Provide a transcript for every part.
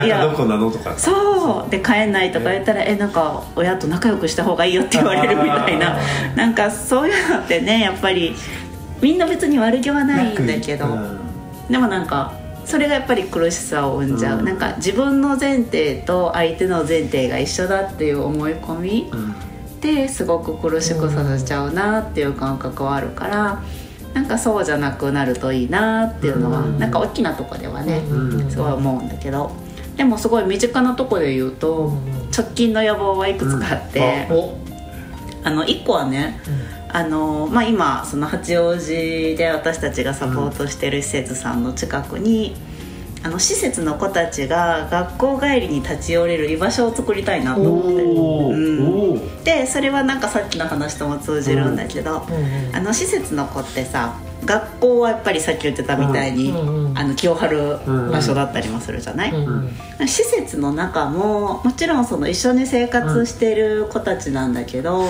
いやどこなのとかそうで帰んないとか言ったら、なんか親と仲良くした方がいいよって言われるみたいななんかそういうのってね、やっぱりみんな別に悪気はないんだけど、でもなんかそれがやっぱり苦しさを生んじゃう、なんか自分の前提と相手の前提が一緒だっていう思い込みですごく苦しくさせちゃうなっていう感覚はあるから、なんかそうじゃなくなるといいなっていうのは、なんか大きなとこではねすごい思うんだけど、でもすごい身近なとこで言うと直近の野望はいくつかあって、1個はね、今その八王子で私たちがサポートしてる施設さんの近くに、施設の子たちが学校帰りに立ち寄れる居場所を作りたいなと思って、でそれはなんかさっきの話とも通じるんだけど、施設の子ってさ、学校はやっぱりさっき言ってたみたいに、気を張る場所だったりもするじゃない、施設の中ももちろんその一緒に生活してる子たちなんだけど、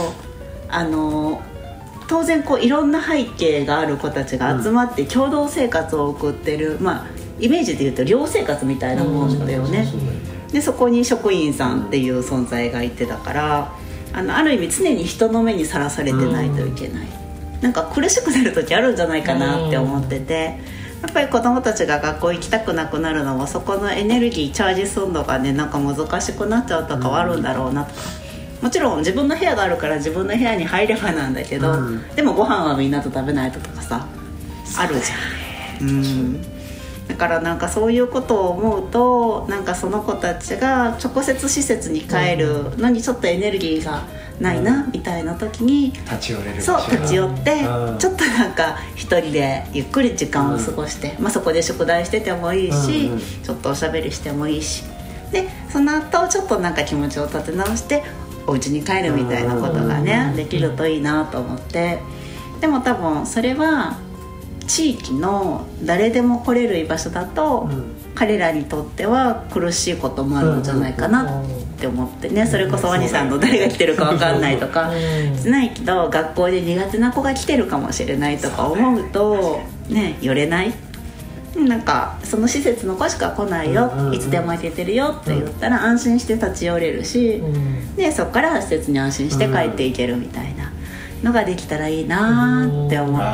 当然こういろんな背景がある子たちが集まって共同生活を送ってる、イメージで言うと寮生活みたいなもんだよね。でそこに職員さんっていう存在がいて、だからある意味常に人の目にさらされてないといけない、なんか苦しくなる時あるんじゃないかなって思ってて、やっぱり子どもたちが学校行きたくなくなるのもそこのエネルギーチャージするのがね、なんか難しくなっちゃうとかはあるんだろうなとか、もちろん自分の部屋があるから自分の部屋に入ればなんだけど、でもご飯はみんなと食べないととかさあるじゃん。だからなんかそういうことを思うと、なんかその子たちが直接施設に帰るのにちょっとエネルギーがないなみたいな時に立ち寄れる、 そう立ち寄ってちょっとなんか一人でゆっくり時間を過ごして、そこで宿題しててもいいし、ちょっとおしゃべりしてもいいし、でその後ちょっとなんか気持ちを立て直してお家に帰るみたいなことがねできるといいなと思って。でも多分それは地域の誰でも来れる居場所だと、彼らにとっては苦しいこともあるんじゃないかなって思ってね、それこそワニさんの誰が来てるか分かんないとかしないけど、学校で苦手な子が来てるかもしれないとか思うとね、寄れない、なんかその施設の子しか来ないよ、いつでも行けてるよって言ったら安心して立ち寄れるし、でそこから施設に安心して帰っていけるみたいなのができたらいいなって思って、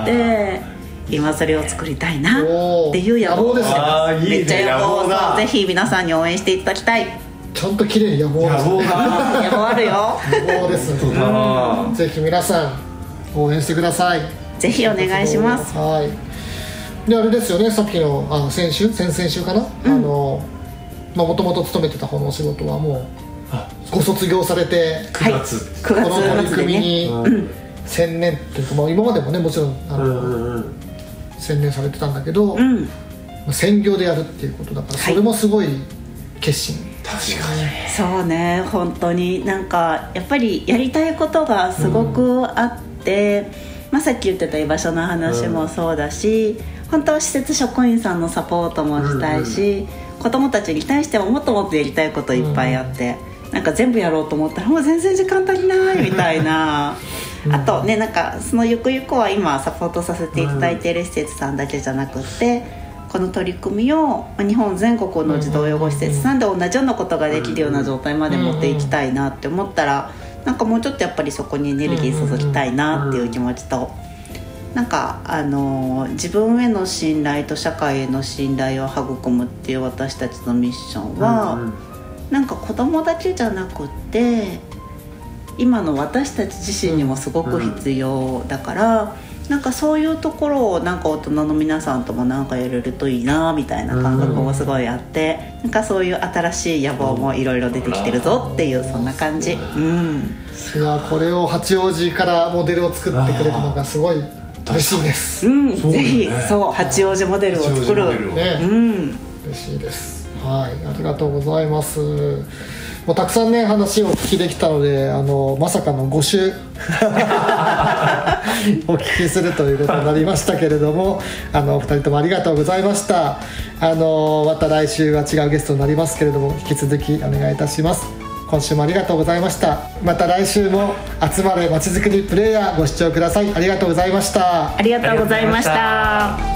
今それを作りたいなっていう野望ですね。めっちゃ野望だ。ぜひ皆さんに応援していただきたい。 ちゃんと綺麗に野望ですね。 野望あるよ。 野望ですね。ぜひ皆さん応援してください。 ぜひお願いします。 はい。であれですよね、さっきの先々週かな、もともと勤めてた方のお仕事はもうご卒業されて、 9 月この取り組みに専念というか、今までもねもちろん専念されてたんだけど、専業でやるっていうことだから、それもすごい決心。 確かにそうね、本当になんかやっぱりやりたいことがすごくあって、さっき言ってた居場所の話もそうだし、本当は施設職員さんのサポートもしたいし、子どもたちに対してももっともっとやりたいこといっぱいあって、なんか全部やろうと思ったらもう全然時間足りないみたいなあとね、なんかそのゆくゆくは今サポートさせていただいている施設さんだけじゃなくって、この取り組みを日本全国の児童養護施設さんで同じようなことができるような状態まで持っていきたいなって思ったら、なんかもうちょっとやっぱりそこにエネルギー注ぎたいなっていう気持ちと、なんか自分への信頼と社会への信頼を育むっていう私たちのミッションは、なんか子供だけじゃなくって今の私たち自身にもすごく必要だから、なんかそういうところをなんか大人の皆さんともなんかやれるといいなみたいな感覚もすごいあって、なんかそういう新しい野望もいろいろ出てきてるぞっていう、そんな感じ。いや、これを八王子からモデルを作ってくれるのがすごい嬉しいです。 ぜひそう八王子モデルを作る、 嬉しいです。はい、ありがとうございます。もうたくさんね話をお聞きできたので、まさかの5週お聞きするということになりましたけれども、お二人ともありがとうございました。また来週は違うゲストになりますけれども、引き続きお願いいたします。今週もありがとうございました。また来週も集まれまちづくりプレイヤーご視聴ください。ありがとうございました。 ありがとうございました。